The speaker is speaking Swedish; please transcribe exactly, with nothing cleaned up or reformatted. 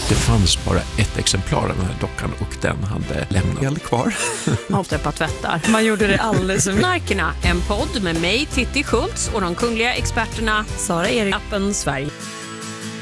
Det fanns bara ett exemplar av den här dockan och den hade lämnat eld kvar. Avtäppa tvättar. Man gjorde det alldeles för Narkerna, en podd med mig, Titti Schultz, och de kungliga experterna Sara Erik, Appen Sverige.